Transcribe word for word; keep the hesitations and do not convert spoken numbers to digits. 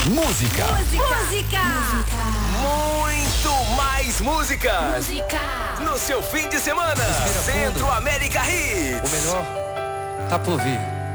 Música. Música. Muito mais músicas. Música. No seu fim de semana. Respira fundo. Centro América Hits. O melhor tá por vir.